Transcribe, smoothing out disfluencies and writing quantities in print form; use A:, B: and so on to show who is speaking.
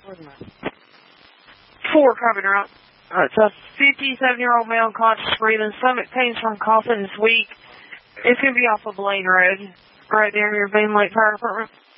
A: Wait a minute.
B: 4 Carbon Rock. It's a 57-year-old male, conscious breathing, stomach pains from coughing this week. It's going to be off of Blaine Road, right there near Boone Lake Fire Department.